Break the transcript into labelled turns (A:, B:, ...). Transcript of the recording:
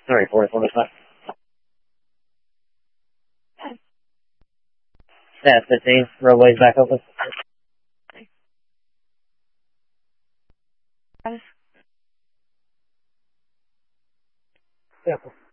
A: Sorry, 44 Stat 15, roadway's back open.
B: Yeah.